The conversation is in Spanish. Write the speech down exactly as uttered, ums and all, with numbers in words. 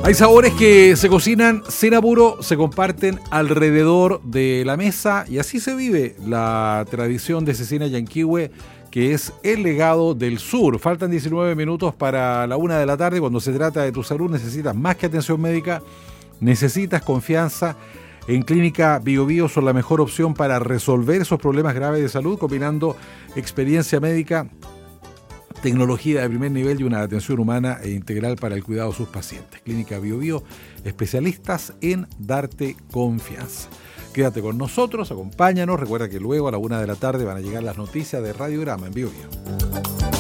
Hay sabores que se cocinan sin apuro, se comparten alrededor de la mesa y así se vive la tradición de Cecina Yanquihue, que es el legado del sur. Faltan diecinueve minutos para la una de la tarde. Cuando se trata de tu salud necesitas más que atención médica, necesitas confianza. En Clínica Bio Bio son la mejor opción para resolver esos problemas graves de salud, combinando experiencia médica, tecnología de primer nivel y una atención humana e integral para el cuidado de sus pacientes. Clínica Bio Bio, especialistas en darte confianza. Quédate con nosotros, acompáñanos. Recuerda que luego a la una de la tarde van a llegar las noticias de Radiograma en Bio Bio.